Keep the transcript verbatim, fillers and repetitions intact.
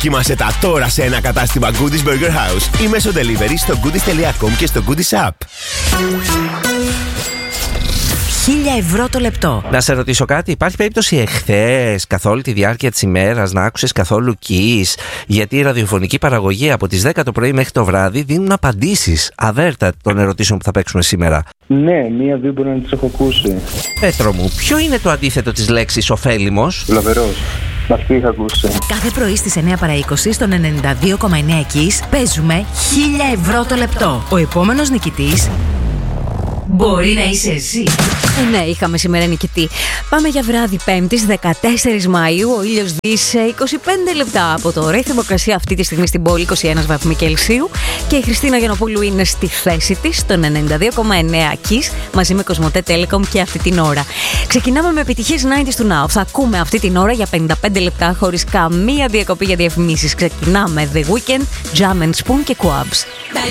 Δοκίμασε τα τώρα σε ένα κατάστημα Goodies Burger House ή μέσω delivery στο goodies τελεία com και στο Goodies App. Χίλια ευρώ το λεπτό. Να σε ρωτήσω κάτι, υπάρχει περίπτωση εχθές καθ' όλη τη διάρκεια της ημέρας να άκουσες καθόλου Kiss? Γιατί η ραδιοφωνική παραγωγή από τις δέκα το πρωί μέχρι το βράδυ δίνουν απαντήσεις αβέρτα των ερωτήσεων που θα παίξουμε σήμερα. Ναι, μία-δύο μπορεί να τις έχω ακούσει. Πέτρο μου, ποιο είναι το αντίθετο της λέξης ωφέλιμος? Λαβερός. Αυτή είχα ακούσει. Κάθε πρωί στις εννιά παρά είκοσι στον ενενήντα δύο κόμμα εννέα Kiss παίζουμε χίλια ευρώ το λεπτό. Ο επόμενος νικητής μπορεί να είσαι εσύ. Ε, ναι, είχαμε σήμερα νικητή. Πάμε για βράδυ Πέμπτης, δεκατέσσερις Μαΐου. Ο ήλιος δύσε είκοσι πέντε λεπτά από τώρα. Η θερμοκρασία αυτή τη στιγμή στην πόλη είκοσι ένα βαθμοί Κελσίου. Και η Χριστίνα Γιαννοπούλου είναι στη θέση της, στον ενενήντα δύο κόμμα εννέα Kiss, μαζί με Κοσμοτέ Telecom και αυτή την ώρα. Ξεκινάμε με επιτυχίες ενενήντα του Now. Θα ακούμε αυτή την ώρα για πενήντα πέντε λεπτά χωρίς καμία διακοπή για διαφημίσεις. Ξεκινάμε The Weeknd, Jam and Spoon και Quabs.